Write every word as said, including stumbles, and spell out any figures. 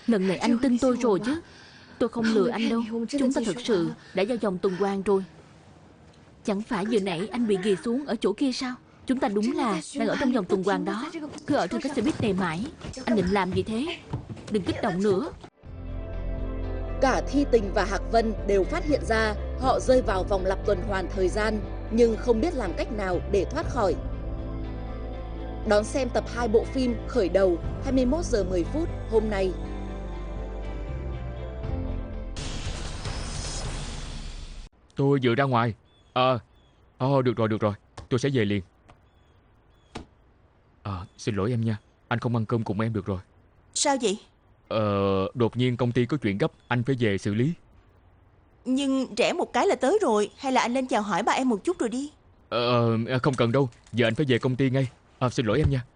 Lần này anh tin tôi rồi chứ. Tôi không lừa anh đâu. Chúng ta thực sự đã vào vòng tuần hoàn rồi. Chẳng phải vừa nãy anh bị ghì xuống ở chỗ kia sao? Chúng ta đúng là đang ở trong vòng tuần hoàn đó. Cứ ở trên cái xe buýt này mãi. Anh định làm gì thế? Đừng kích động nữa. Cả Thi Tình và Hạc Vân đều phát hiện ra họ rơi vào vòng lặp tuần hoàn thời gian, nhưng không biết làm cách nào để thoát khỏi. Đón xem tập hai bộ phim Khởi đầu hai mươi mốt giờ mười phút hôm nay. Tôi vừa ra ngoài. Ờ, à, oh, được rồi, được rồi. Tôi sẽ về liền. À, xin lỗi em nha. Anh không ăn cơm cùng em được rồi. Sao vậy? Ờ, đột nhiên công ty có chuyện gấp, anh phải về xử lý. Nhưng rẽ một cái là tới rồi. Hay là anh lên chào hỏi bà em một chút rồi đi. Ờ, không cần đâu. Giờ anh phải về công ty ngay. À, xin lỗi em nha.